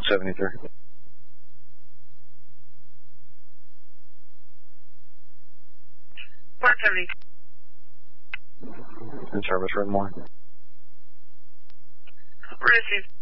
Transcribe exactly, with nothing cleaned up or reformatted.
seventy-three. one seventy. In service, Red Morning. Received.